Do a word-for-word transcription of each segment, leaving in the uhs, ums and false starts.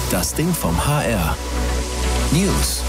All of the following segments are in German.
Das Ding vom H R. News.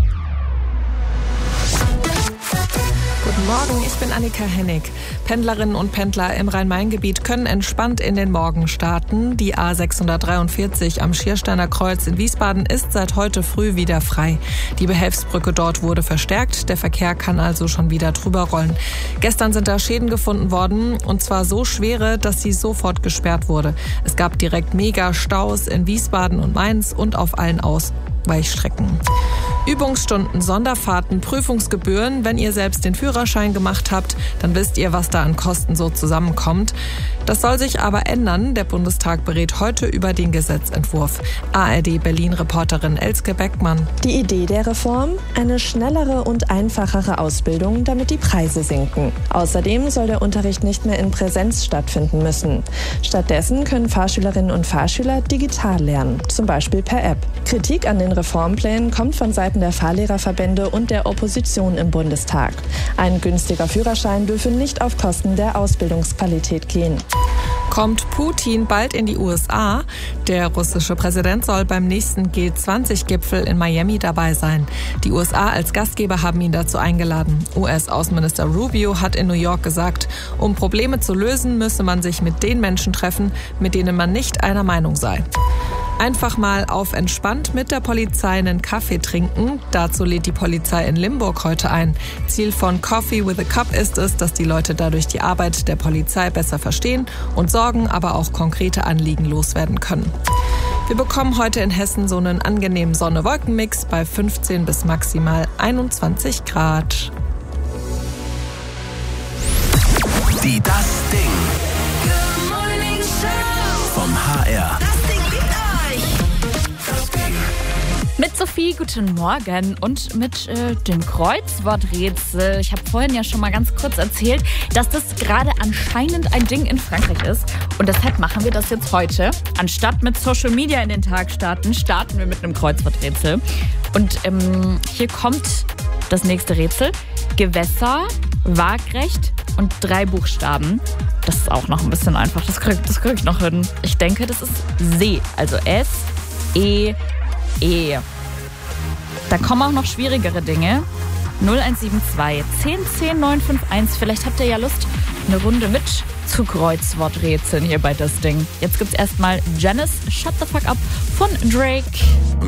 Guten Morgen, ich bin Annika Hennig. Pendlerinnen und Pendler im Rhein-Main-Gebiet können entspannt in den Morgen starten. Die A sechshundertdreiundvierzig am Schiersteiner Kreuz in Wiesbaden ist seit heute früh wieder frei. Die Behelfsbrücke dort wurde verstärkt. Der Verkehr kann also schon wieder drüber rollen. Gestern sind da Schäden gefunden worden, und zwar so schwere, dass sie sofort gesperrt wurde. Es gab direkt mega Staus in Wiesbaden und Mainz und auf allen Ausweichstrecken. Übungsstunden, Sonderfahrten, Prüfungsgebühren. Wenn ihr selbst den Führerschein gemacht habt, dann wisst ihr, was da an Kosten so zusammenkommt. Das soll sich aber ändern. Der Bundestag berät heute über den Gesetzentwurf. A R D Berlin-Reporterin Elske Beckmann. Die Idee der Reform? Eine schnellere und einfachere Ausbildung, damit die Preise sinken. Außerdem soll der Unterricht nicht mehr in Präsenz stattfinden müssen. Stattdessen können Fahrschülerinnen und Fahrschüler digital lernen, zum Beispiel per App. Kritik an den Reformplänen kommt von Seiten der Fahrlehrerverbände und der Opposition im Bundestag. Ein günstiger Führerschein dürfe nicht auf Kosten der Ausbildungsqualität gehen. Kommt Putin bald in die U S A? Der russische Präsident soll beim nächsten G zwanzig Gipfel in Miami dabei sein. Die U S A als Gastgeber haben ihn dazu eingeladen. U S-Außenminister Rubio hat in New York gesagt, um Probleme zu lösen, müsse man sich mit den Menschen treffen, mit denen man nicht einer Meinung sei. Einfach mal auf entspannt mit der Polizei einen Kaffee trinken. Dazu lädt die Polizei in Limburg heute ein. Ziel von Coffee with a Cup ist es, dass die Leute dadurch die Arbeit der Polizei besser verstehen und Sorgen, aber auch konkrete Anliegen loswerden können. Wir bekommen heute in Hessen so einen angenehmen Sonne-Wolken-Mix bei fünfzehn bis maximal einundzwanzig Grad. Die Das Ding vom H R. Mit Sophie, guten Morgen, und mit äh, dem Kreuzworträtsel. Ich habe vorhin ja schon mal ganz kurz erzählt, dass das gerade anscheinend ein Ding in Frankreich ist. Und deshalb machen wir das jetzt heute. Anstatt mit Social Media in den Tag starten, starten wir mit einem Kreuzworträtsel. Und ähm, hier kommt das nächste Rätsel. Gewässer, waagrecht und drei Buchstaben. Das ist auch noch ein bisschen einfach. Das kriege das krieg ich noch hin. Ich denke, das ist See. Also S, E, E. Da kommen auch noch schwierigere Dinge. null eins sieben zwei, zehn zehn, neun fünf eins. Vielleicht habt ihr ja Lust, eine Runde mit zu Kreuzworträtseln hier bei Das Ding. Jetzt gibt's erstmal Janice Shut the Fuck Up von Drake.